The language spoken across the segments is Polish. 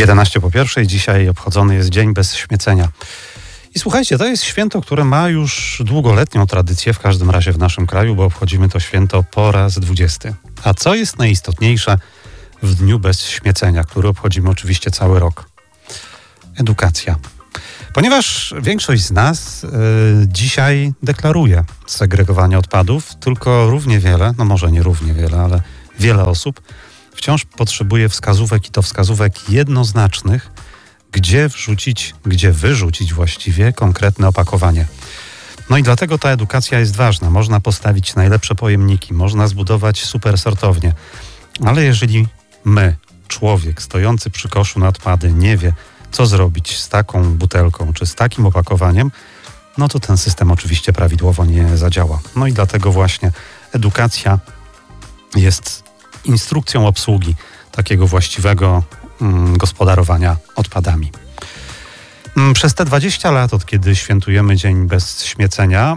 11:01. Dzisiaj obchodzony jest Dzień Bez Śmiecenia. I słuchajcie, to jest święto, które ma już długoletnią tradycję, w każdym razie w naszym kraju, bo obchodzimy to święto po raz 20. A co jest najistotniejsze w Dniu Bez Śmiecenia, który obchodzimy oczywiście cały rok? Edukacja. Ponieważ większość z nas dzisiaj deklaruje segregowanie odpadów, tylko równie wiele, no może nie równie wiele, ale wiele osób wciąż potrzebuje wskazówek, i to wskazówek jednoznacznych, gdzie wrzucić, gdzie wyrzucić właściwie konkretne opakowanie. No i dlatego ta edukacja jest ważna. Można postawić najlepsze pojemniki, można zbudować super sortownię, ale jeżeli my, człowiek stojący przy koszu na odpady, nie wie, co zrobić z taką butelką czy z takim opakowaniem, no to ten system oczywiście prawidłowo nie zadziała. No i dlatego właśnie edukacja jest instrukcją obsługi takiego właściwego gospodarowania odpadami. Przez te 20 lat, od kiedy świętujemy Dzień Bez Śmiecenia,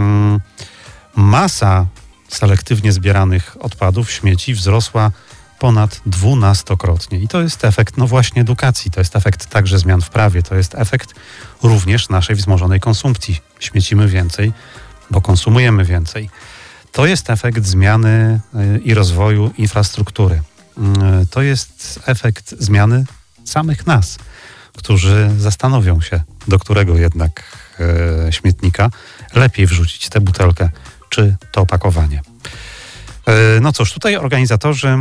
masa selektywnie zbieranych odpadów, śmieci wzrosła ponad 12-krotnie. I to jest efekt, no właśnie, edukacji. To jest efekt także zmian w prawie. To jest efekt również naszej wzmożonej konsumpcji. Śmiecimy więcej, bo konsumujemy więcej. To jest efekt zmiany i rozwoju infrastruktury. To jest efekt zmiany samych nas, którzy zastanowią się, do którego jednak śmietnika lepiej wrzucić tę butelkę czy to opakowanie. No cóż, tutaj organizatorzy,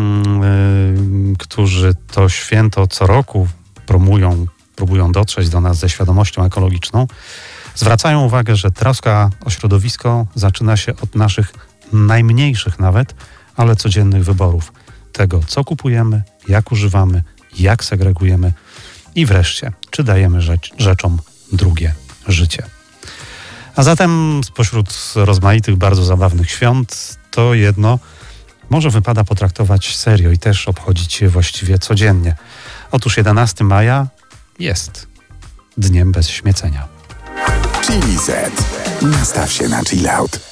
którzy to święto co roku próbują dotrzeć do nas ze świadomością ekologiczną, zwracają uwagę, że troska o środowisko zaczyna się od naszych najmniejszych nawet, ale codziennych wyborów. Tego, co kupujemy, jak używamy, jak segregujemy i wreszcie, czy dajemy rzeczom drugie życie. A zatem spośród rozmaitych, bardzo zabawnych świąt, to jedno może wypada potraktować serio i też obchodzić je właściwie codziennie. Otóż 11 maja jest Dniem Bez Śmiecenia. Chili Z. Nastaw się na chill out.